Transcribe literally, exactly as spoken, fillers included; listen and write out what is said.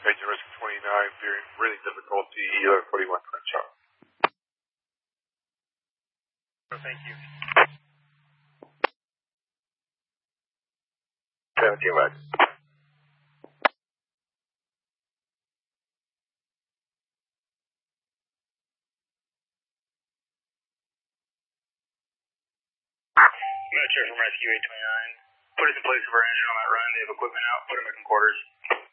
Agent Risk twenty-nine, fearing breathing difficulty, eleven forty-one Crenshaw. Thank you. seventeen, right. I'm going to check from Rescue eight twenty-nine. Put us in place of our engine on that run. They have equipment out. Put them back in quarters.